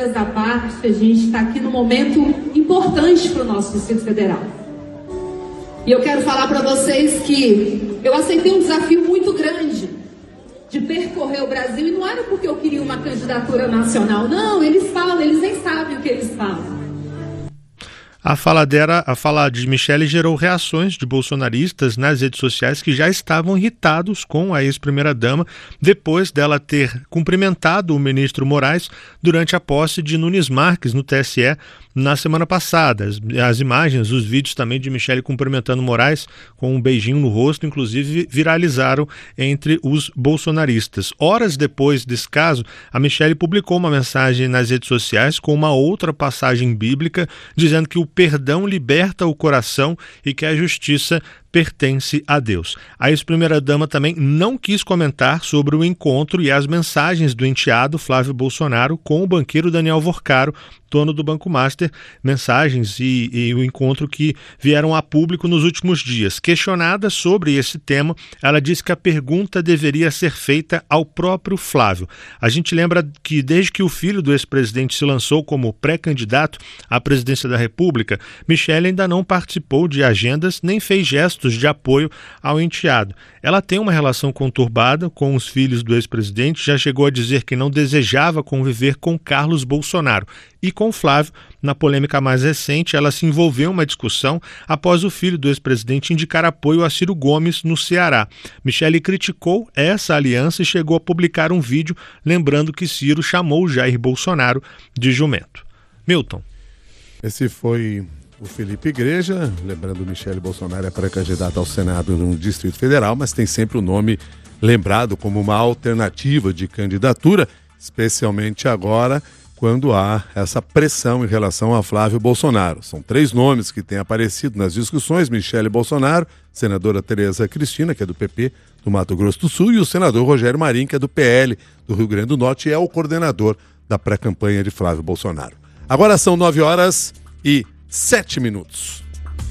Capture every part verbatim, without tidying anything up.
brincadeiras à parte, a gente está aqui num momento importante para o nosso Distrito Federal. E eu quero falar para vocês que eu aceitei um desafio muito grande de percorrer o Brasil, e não era porque eu queria uma candidatura nacional, não, eles falam, eles nem sabem o que eles falam. A fala dela, a fala de Michele gerou reações de bolsonaristas nas redes sociais que já estavam irritados com a ex-primeira-dama depois dela ter cumprimentado o ministro Moraes durante a posse de Nunes Marques no T S E na semana passada. As, as imagens, os vídeos também de Michele cumprimentando Moraes com um beijinho no rosto, inclusive viralizaram entre os bolsonaristas. Horas depois desse caso, a Michele publicou uma mensagem nas redes sociais com uma outra passagem bíblica dizendo que o perdão liberta o coração e que a justiça pertence a Deus. A ex-primeira-dama também não quis comentar sobre o encontro e as mensagens do enteado Flávio Bolsonaro com o banqueiro Daniel Vorcaro, dono do Banco Master, mensagens e, e o encontro que vieram a público nos últimos dias. Questionada sobre esse tema, ela disse que a pergunta deveria ser feita ao próprio Flávio. A gente lembra que desde que o filho do ex-presidente se lançou como pré-candidato à presidência da República, Michele ainda não participou de agendas nem fez gestos de apoio ao enteado. Ela tem uma relação conturbada com os filhos do ex-presidente, já chegou a dizer que não desejava conviver com Carlos Bolsonaro. E com Flávio, na polêmica mais recente, ela se envolveu em uma discussão após o filho do ex-presidente indicar apoio a Ciro Gomes no Ceará. Michele criticou essa aliança e chegou a publicar um vídeo lembrando que Ciro chamou Jair Bolsonaro de jumento. Milton. Esse foi o Felipe Igreja, lembrando, Michele Bolsonaro é pré-candidata ao Senado no Distrito Federal, mas tem sempre o nome lembrado como uma alternativa de candidatura, especialmente agora quando há essa pressão em relação a Flávio Bolsonaro. São três nomes que têm aparecido nas discussões: Michele Bolsonaro, senadora Tereza Cristina, que é do P P do Mato Grosso do Sul, e o senador Rogério Marinho, que é do P L do Rio Grande do Norte e é o coordenador da pré-campanha de Flávio Bolsonaro. Agora são nove horas e sete minutos.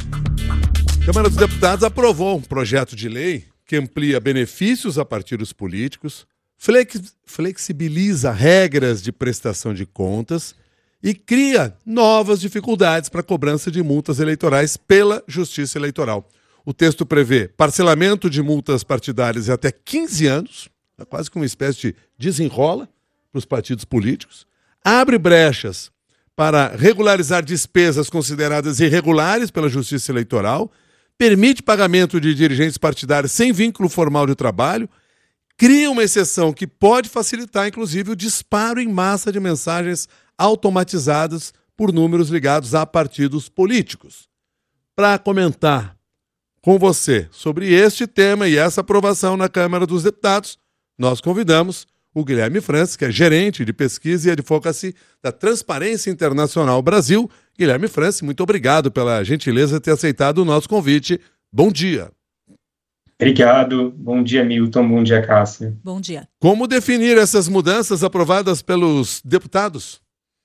A Câmara dos Deputados aprovou um projeto de lei que amplia benefícios a partidos políticos, flex, flexibiliza regras de prestação de contas e cria novas dificuldades para a cobrança de multas eleitorais pela Justiça Eleitoral. O texto prevê parcelamento de multas partidárias em até quinze anos, é quase que uma espécie de desenrola para os partidos políticos, abre brechas para regularizar despesas consideradas irregulares pela Justiça Eleitoral, permite pagamento de dirigentes partidários sem vínculo formal de trabalho, cria uma exceção que pode facilitar, inclusive, o disparo em massa de mensagens automatizadas por números ligados a partidos políticos. Para comentar com você sobre este tema e essa aprovação na Câmara dos Deputados, nós convidamos o Guilherme Francis, que é gerente de pesquisa e advocacy da Transparência Internacional Brasil. Guilherme Francis, muito obrigado pela gentileza de ter aceitado o nosso convite. Bom dia. Obrigado. Bom dia, Milton. Bom dia, Cássia. Bom dia. Como definir essas mudanças aprovadas pelos deputados?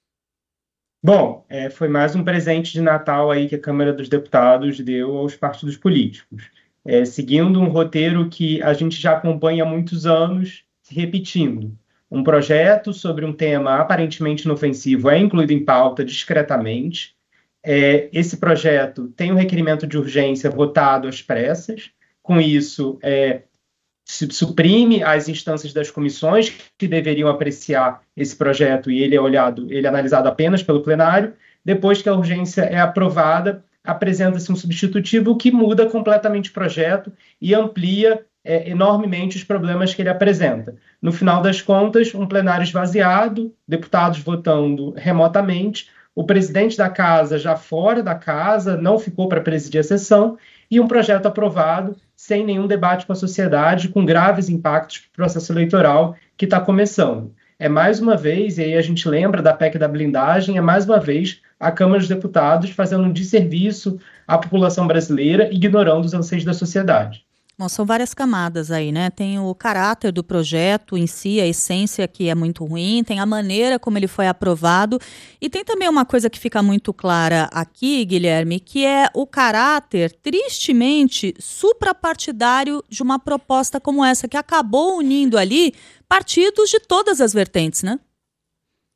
Bom, é, foi mais um presente de Natal aí que a Câmara dos Deputados deu aos partidos políticos. É, seguindo um roteiro que a gente já acompanha há muitos anos, se repetindo. Um projeto sobre um tema aparentemente inofensivo é incluído em pauta discretamente. É, esse projeto tem um requerimento de urgência votado às pressas. Com isso, é, se suprime as instâncias das comissões que deveriam apreciar esse projeto e ele é olhado, ele é analisado apenas pelo plenário. Depois que a urgência é aprovada, apresenta-se um substitutivo que muda completamente o projeto e amplia É, enormemente os problemas que ele apresenta. No final das contas, um plenário esvaziado, deputados votando remotamente, o presidente da casa já fora da casa, não ficou para presidir a sessão, e um projeto aprovado sem nenhum debate com a sociedade, com graves impactos para o processo eleitoral que está começando. É mais uma vez, e aí a gente lembra da P E C da blindagem, é mais uma vez a Câmara dos Deputados fazendo um desserviço à população brasileira, ignorando os anseios da sociedade. Bom, são várias camadas aí, né? Tem o caráter do projeto em si, a essência que é muito ruim, tem a maneira como ele foi aprovado e tem também uma coisa que fica muito clara aqui, Guilherme, que é o caráter, tristemente, suprapartidário de uma proposta como essa, que acabou unindo ali partidos de todas as vertentes, né?